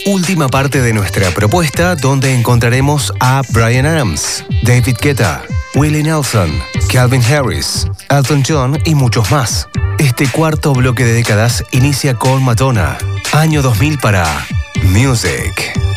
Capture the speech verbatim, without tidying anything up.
última parte de nuestra propuesta, donde encontraremos a Bryan Adams, David Guetta, Willie Nelson, Calvin Harris, Elton John y muchos más. Este cuarto bloque de décadas inicia con Madonna, año dos mil para Music.